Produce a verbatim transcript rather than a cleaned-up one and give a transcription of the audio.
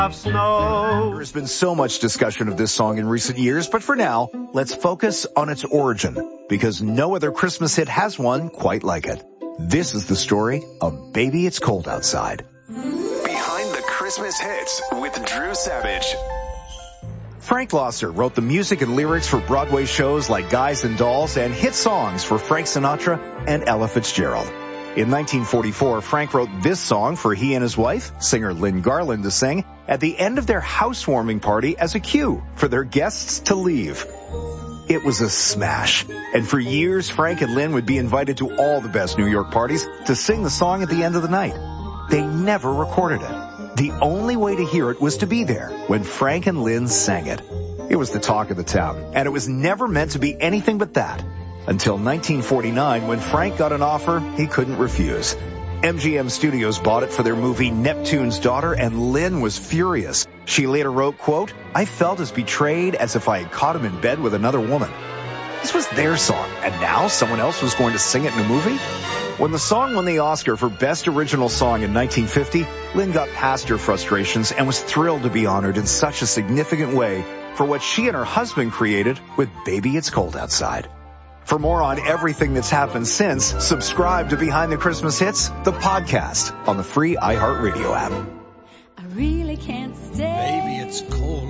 of snow. There's been so much discussion of this song in recent years, but for now, let's focus on its origin, because no other Christmas hit has one quite like it. This is the story of Baby It's Cold Outside. Behind the Christmas Hits with Drew Savage. Frank Loesser wrote the music and lyrics for Broadway shows like Guys and Dolls and hit songs for Frank Sinatra and Ella Fitzgerald. In nineteen forty-four, Frank wrote this song for he and his wife, singer Lynn Garland, to sing at the end of their housewarming party as a cue for their guests to leave. It was a smash, and for years, Frank and Lynn would be invited to all the best New York parties to sing the song at the end of the night. They never recorded it. The only way to hear it was to be there when Frank and Lynn sang it. It was the talk of the town, and it was never meant to be anything but that. Until nineteen forty-nine, when Frank got an offer he couldn't refuse. M G M Studios bought it for their movie Neptune's Daughter, and Lynn was furious. She later wrote, quote, "I felt as betrayed as if I had caught him in bed with another woman." This was their song, and now someone else was going to sing it in a movie? When the song won the Oscar for Best Original Song in nineteen fifty, Lynn got past her frustrations and was thrilled to be honored in such a significant way for what she and her husband created with Baby It's Cold Outside. For more on everything that's happened since, subscribe to Behind the Christmas Hits, the podcast, on the free iHeartRadio app. I really can't stay. Baby, it's cold